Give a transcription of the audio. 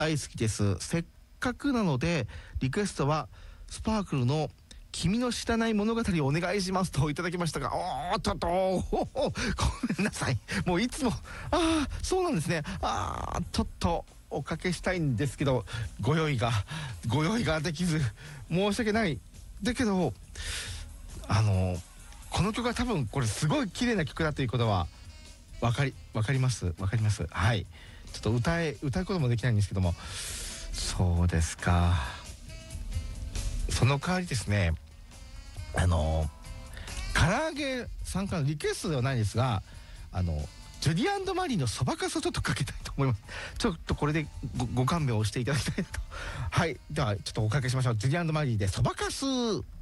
大好きです。せっかくなのでリクエストはスパークルの君の知らない物語をお願いしますといただきましたが、ごめんなさい。もういつもそうなんですね。ちょっとおかけしたいんですけど、ご用意ができず申し訳ない。だけどこの曲は多分これすごい綺麗な曲だということはわかります。はい。ちょっと歌うこともできないんですけども、そうですか。その代わりですね、唐揚げさんからのリクエストではないですが、ジュディ&マリーのそばかすをちょっとかけたいと思います。ちょっとこれでご勘弁をしていただきたいなと。はい。ではちょっとおかけしましょう。ジュディ&マリーでそばかす。